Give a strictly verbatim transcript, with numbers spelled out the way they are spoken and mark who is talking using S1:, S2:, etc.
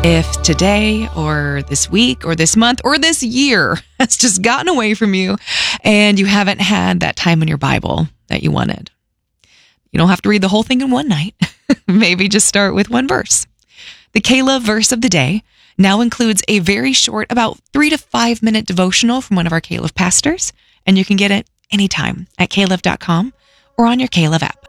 S1: If today or this week or this month or this year has just gotten away from you and you haven't had that time in your Bible that you wanted, you don't have to read the whole thing in one night. Maybe just start with one verse. The Caleb verse of the day now includes a very short, about three to five minute devotional from one of our Caleb pastors, and you can get it anytime at caleb dot com or on your Caleb app.